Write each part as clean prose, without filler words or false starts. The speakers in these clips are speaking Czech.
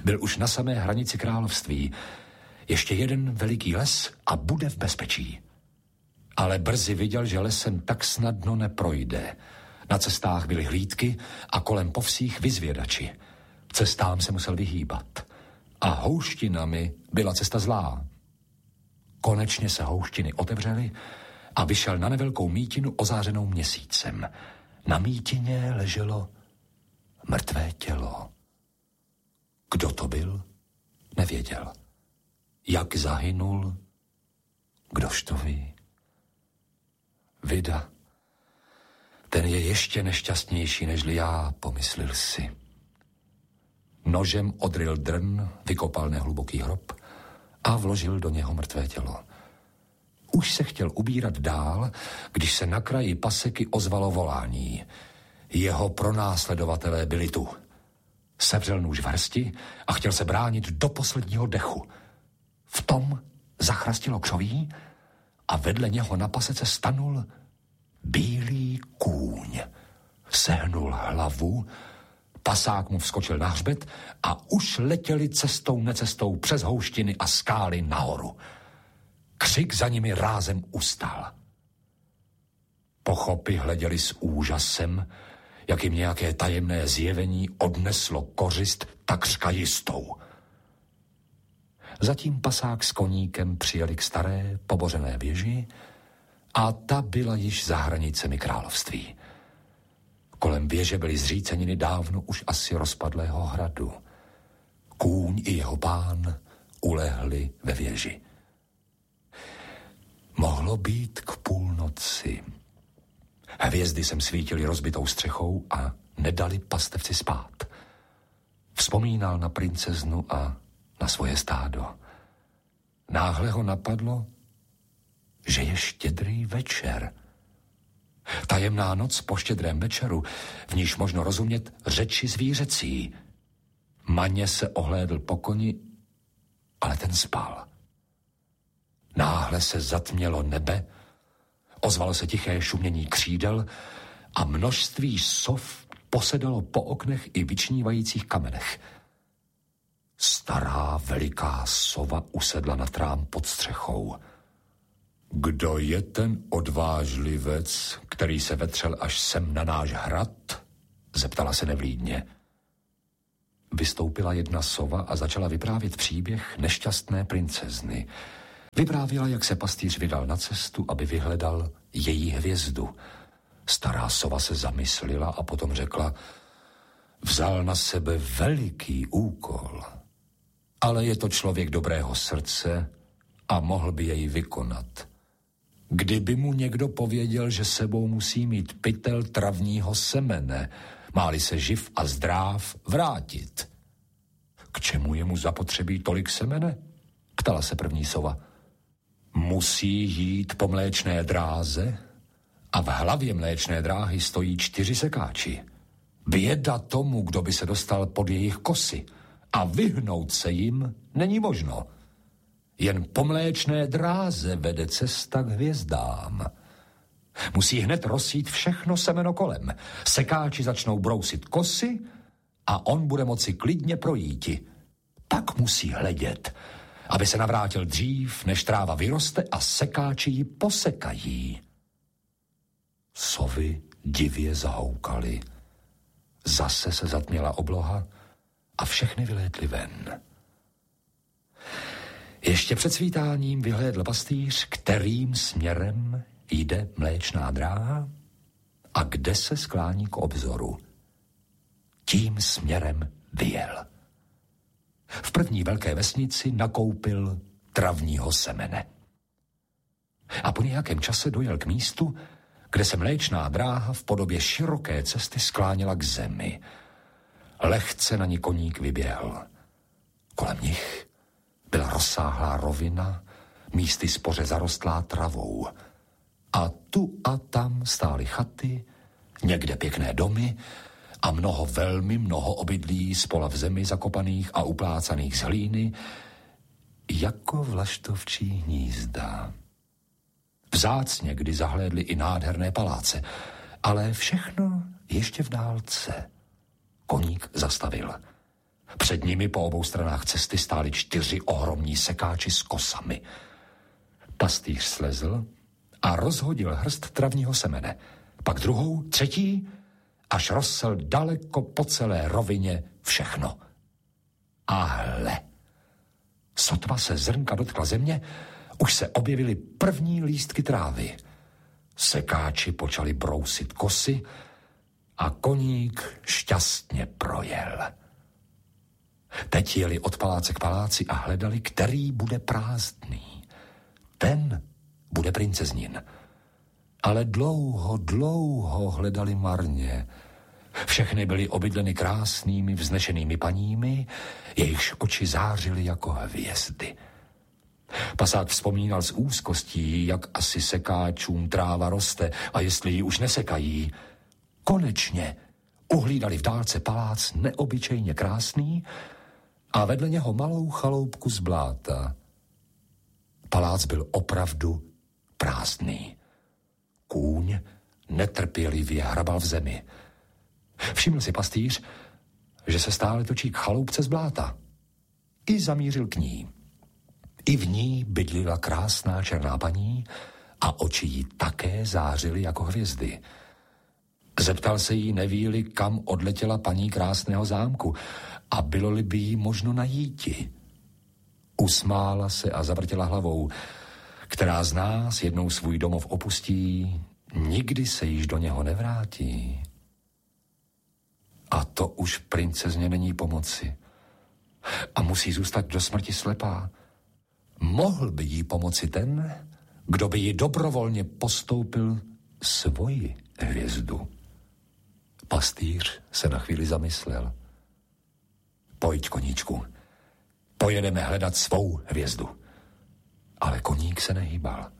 Byl už na samé hranici království. Ještě jeden veliký les a bude v bezpečí. Ale brzy viděl, že lesem tak snadno neprojde. Na cestách byly hlídky a kolem povsích vyzvědači. Cestám se musel vyhýbat. A houštinami byla cesta zlá. Konečně se houštiny otevřely a vyšel na nevelkou mítinu ozářenou měsícem. Na mítině leželo mrtvé tělo. Kdo to byl? Nevěděl. Jak zahynul? Kdož to ví? Vida, ten je ještě nešťastnější nežli já, pomyslel si. Nožem odryl drn, vykopal nehluboký hrob a vložil do něho mrtvé tělo. Už se chtěl ubírat dál, když se na kraji paseky ozvalo volání. Jeho pronásledovatelé byli tu. Sevřel nůž v hrsti a chtěl se bránit do posledního dechu. V tom zachrastilo křoví a vedle něho na pasece stanul bílý kůň. Sehnul hlavu, pasák mu vskočil na hřbet a už letěli cestou necestou přes houštiny a skály nahoru. Křik za nimi rázem ustal. Pochopy hleděli s úžasem, jak jim nějaké tajemné zjevení odneslo kořist takřka jistou. Zatím pasák s koníkem přijeli k staré pobořené věži a ta byla již za hranicemi království. Kolem věže byly zříceniny dávno už asi rozpadlého hradu. Kůň i jeho pán ulehli ve věži. Mohlo být k půlnoci. Hvězdy sem svítily rozbitou střechou a nedali pastevci spát. Vzpomínal na princeznu a na svoje stádo. Náhle ho napadlo, že je štědrý večer. Tajemná noc po štědrém večeru, v níž možno rozumět řeči zvířecí. Maně se ohlédl po koni, ale ten spal. Náhle se zatmělo nebe, ozvalo se tiché šumění křídel a množství sov posedalo po oknech i vyčnívajících kamenech. Stará veliká sova usedla na trám pod střechou. Kdo je ten odvážlivec, který se vetřel až sem na náš hrad? Zeptala se nevlídně. Vystoupila jedna sova a začala vyprávět příběh nešťastné princezny. Vyprávěla, jak se pastýř vydal na cestu, aby vyhledal její hvězdu. Stará sova se zamyslila a potom řekla, vzal na sebe veliký úkol, ale je to člověk dobrého srdce a mohl by jej vykonat. Kdyby mu někdo pověděl, že sebou musí mít pytel travního semene, má-li se živ a zdráv vrátit. K čemu je mu zapotřebí tolik semene? Ptala se první sova. Musí jít po mléčné dráze a v hlavě mléčné dráhy stojí 4 sekáči. Běda tomu, kdo by se dostal pod jejich kosy a vyhnout se jim není možno. Jen po mléčné dráze vede cesta k hvězdám. Musí hned rozsít všechno semeno kolem. Sekáči začnou brousit kosy a on bude moci klidně projíti. Pak musí hledět, aby se navrátil dřív, než tráva vyroste a sekáči ji posekají. Sovy divě zahoukaly. Zase se zatměla obloha a všechny vylétly ven. Ještě před svítáním vyhlédl pastýř, kterým směrem jde mléčná dráha a kde se sklání k obzoru. Tím směrem vyjel. V první velké vesnici nakoupil travního semene. A po nějakém čase dojel k místu, kde se mléčná dráha v podobě široké cesty skláněla k zemi. Lehce na ní koník vyběhl. Kolem nich byla rozsáhlá rovina, místy spoře zarostlá travou. A tu a tam stály chaty, někde pěkné domy a velmi mnoho obydlí spola v zemi zakopaných a uplácaných z hlíny, jako vlaštovčí hnízda. Vzácně kdy zahlédli i nádherné paláce, ale všechno ještě v dálce. Koník zastavil. Před nimi po obou stranách cesty stáli 4 ohromní sekáči s kosami. Pastýř slezl a rozhodil hrst travního semene. Pak druhou, třetí, až rozsel daleko po celé rovině všechno. A hle, sotva se zrnka dotkla země, už se objevily první lístky trávy. Sekáči počali brousit kosy a koník šťastně projel. Teď jeli od paláce k paláci a hledali, který bude prázdný. Ten bude princeznin. Ale dlouho hledali marně. Všechny byly obydleny krásnými, vznešenými paními, jejichž oči zářily jako hvězdy. Pasák vzpomínal s úzkostí, jak asi sekáčům tráva roste a jestli ji už nesekají. Konečně uhlídali v dálce palác neobyčejně krásný a vedle něho malou chaloupku z bláta. Palác byl opravdu prázdný. Kůň netrpělivě hrabal v zemi. Všiml si pastýř, že se stále točí k chaloupce z bláta. I zamířil k ní. I v ní bydlila krásná černá paní a oči jí také zářily jako hvězdy. Zeptal se jí, neví-li, kam odletěla paní krásného zámku a bylo-li by jí možno najíti. Usmála se a zavrtěla hlavou. Která z nás jednou svůj domov opustí, nikdy se již do něho nevrátí. A to už princezně není pomoci. A musí zůstat do smrti slepá. Mohl by jí pomoci ten, kdo by jí dobrovolně postoupil svoji hvězdu. Pastýř se na chvíli zamyslel. Pojď, koníčku, pojedeme hledat svou hvězdu. Ale koník se nehýbal.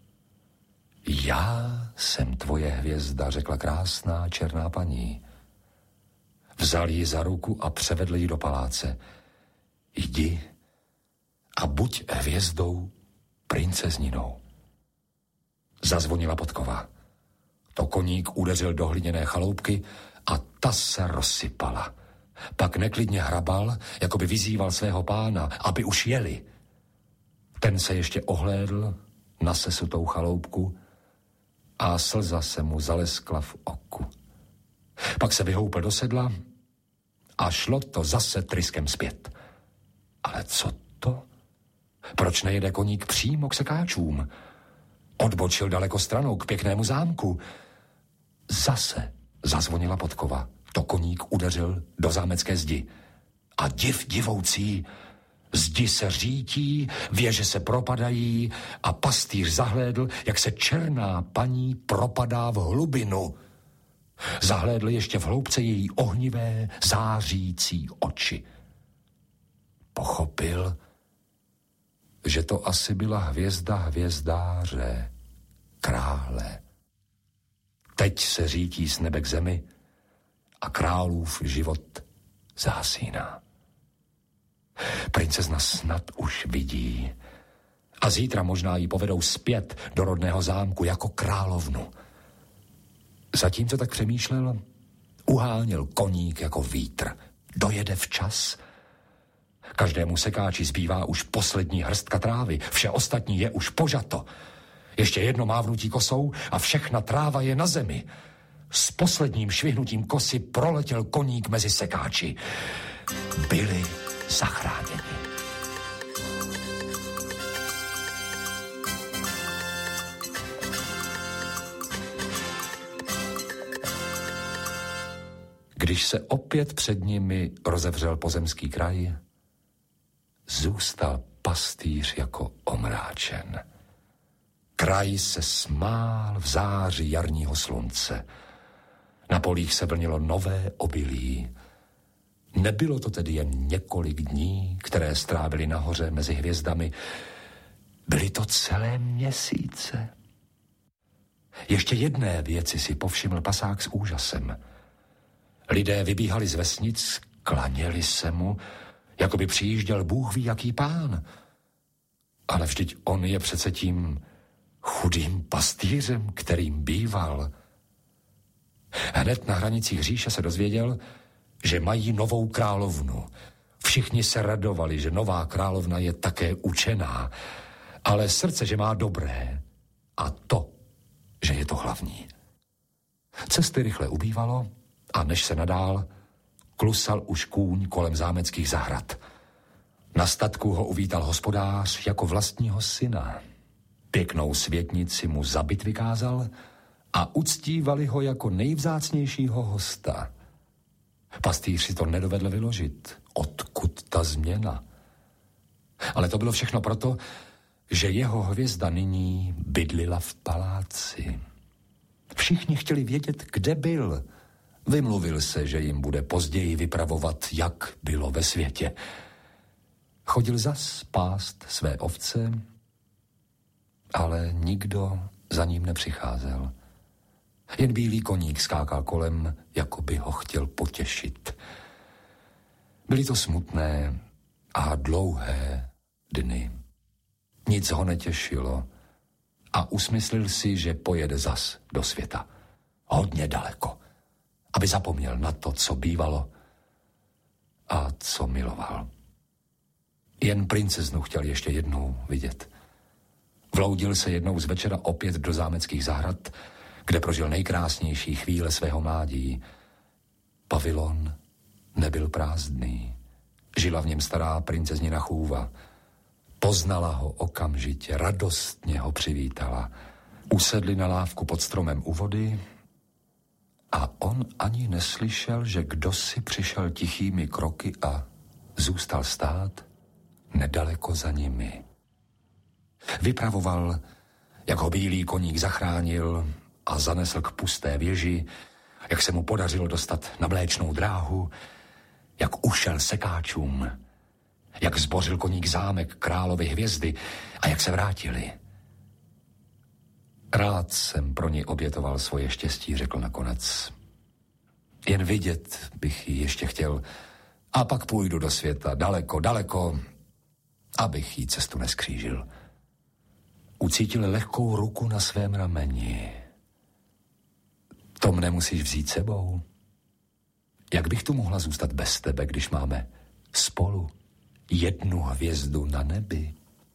Já jsem tvoje hvězda, řekla krásná černá paní. Vzal ji za ruku a převedl ji do paláce. Jdi a buď hvězdou princezninou. Zazvonila podkova. To koník udeřil do hliněné chaloupky a ta se rozsypala. Pak neklidně hrabal, jako by vyzýval svého pána, aby už jeli. Ten se ještě ohlédl na sesutou chaloupku a slza se mu zaleskla v oku. Pak se vyhoupl do sedla a šlo to zase tryskem zpět. Ale co to? Proč nejede koník přímo k sekáčům? Odbočil daleko stranou k pěknému zámku. Zase zazvonila podkova. To koník udeřil do zámecké zdi. A div divoucí, zdi se řítí, věže se propadají a pastýř zahlédl, jak se černá paní propadá v hlubinu. Zahlédl ještě v hloubce její ohnivé, zářící oči. Pochopil, že to asi byla hvězda hvězdáře, krále. Teď se řítí z nebe k zemi a králův život zahasíná. Princezna snad už vidí a zítra možná ji povedou zpět do rodného zámku jako královnu. Zatímco tak přemýšlel, uháněl koník jako vítr. Dojede včas. Každému sekáči zbývá už poslední hrstka trávy, vše ostatní je už požato. Ještě jedno mávnutí kosou a všechna tráva je na zemi. S posledním švihnutím kosy proletěl koník mezi sekáči. Byli zachráněni. Když se opět před nimi rozevřel pozemský kraj, zůstal pastýř jako omráčen. Kraj se smál v záři jarního slunce. Na polích se vlnilo nové obilí. Nebylo to tedy jen několik dní, které strávili nahoře mezi hvězdami. Byly to celé měsíce. Ještě jedné věci si povšiml pasák s úžasem. Lidé vybíhali z vesnic, klaněli se mu, jako by přijížděl Bůh ví jaký pán. Ale vždyť on je přece tím chudým pastýřem, kterým býval. Hned na hranicích říše se dozvěděl, že mají novou královnu. Všichni se radovali, že nová královna je také učená, ale srdce, že má dobré, a to, že je to hlavní. Cesty rychle ubývalo a než se nadál, klusal už kůň kolem zámeckých zahrad. Na statku ho uvítal hospodář jako vlastního syna. Pěknou světnici mu za byt vykázal a uctívali ho jako nejvzácnějšího hosta. Pastýř si to nedovedl vyložit. Odkud ta změna? Ale to bylo všechno proto, že jeho hvězda nyní bydlila v paláci. Všichni chtěli vědět, kde byl. Vymluvil se, že jim bude později vypravovat, jak bylo ve světě. Chodil zas pást své ovce, ale nikdo za ním nepřicházel. Jen bílý koník skákal kolem, jako by ho chtěl potěšit. Byly to smutné a dlouhé dny. Nic ho netěšilo a usmyslil si, že pojede zas do světa. Hodně daleko, aby zapomněl na to, co bývalo a co miloval. Jen princeznu chtěl ještě jednou vidět. Vloudil se jednou z večera opět do zámeckých zahrad, kde prožil nejkrásnější chvíle svého mládí. Pavilon nebyl prázdný. Žila v něm stará princeznina Chůva. Poznala ho okamžitě, radostně ho přivítala. Usedli na lávku pod stromem u vody a on ani neslyšel, že kdosi přišel tichými kroky a zůstal stát nedaleko za nimi. Vypravoval, jak ho bílý koník zachránil a zanesl k pusté věži, jak se mu podařilo dostat na Mléčnou dráhu, jak ušel sekáčům, jak zbořil koník zámek královy hvězdy a jak se vrátili. Rád jsem pro ní obětoval svoje štěstí, řekl nakonec. Jen vidět bych ji ještě chtěl a pak půjdu do světa daleko, daleko, abych jí cestu neskřížil. Ucítil lehkou ruku na svém rameni. To mne musíš vzít sebou. Jak bych tu mohla zůstat bez tebe, když máme spolu jednu hvězdu na nebi?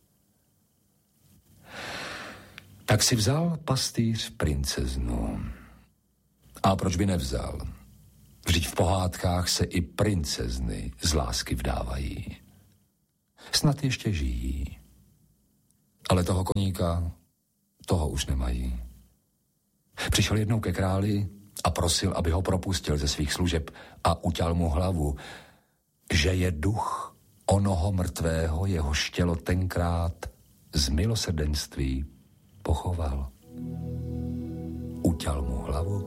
Tak si vzal pastýř princeznu. A proč by nevzal? Vždyť v pohádkách se i princezny z lásky vdávají. Snad ještě žijí. Ale toho koníka, toho už nemají. Přišel jednou ke králi a prosil, aby ho propustil ze svých služeb a uťal mu hlavu, že je duch onoho mrtvého, jehož tělo tenkrát z milosrdenství pochoval. Uťal mu hlavu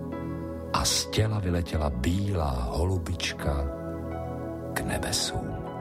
a z těla vyletěla bílá holubička k nebesům.